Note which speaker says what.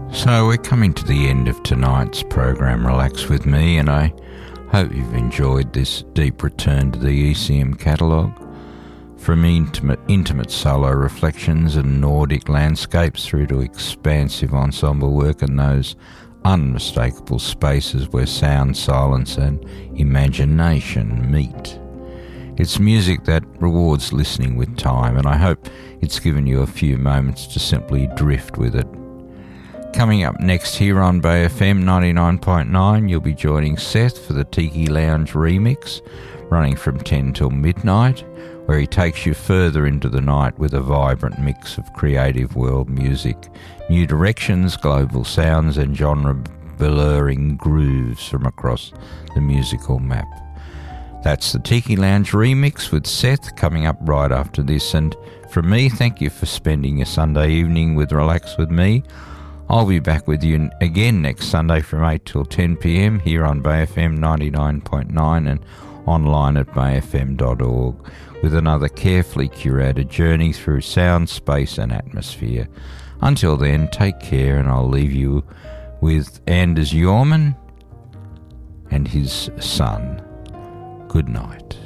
Speaker 1: So we're coming to the end of tonight's program, Relax With Me, and I hope you've enjoyed this deep return to the ECM catalogue. From intimate solo reflections and Nordic landscapes through to expansive ensemble work and those unmistakable spaces where sound, silence and imagination meet. It's music that rewards listening with time, and I hope it's given you a few moments to simply drift with it. Coming up next here on Bay FM 99.9, you'll be joining Seth for the Tiki Lounge remix, running from 10 till midnight, where he takes you further into the night with a vibrant mix of creative world music, new directions, global sounds and genre-blurring grooves from across the musical map. That's the Tiki Lounge remix with Seth coming up right after this. And from me, thank you for spending your Sunday evening with Relax With Me. I'll be back with you again next Sunday from 8 till 10 p.m. here on Bay FM 99.9 and online at bayfm.org with another carefully curated journey through sound, space and atmosphere. Until then, take care, and I'll leave you with Anders Jorman and his son. Good night.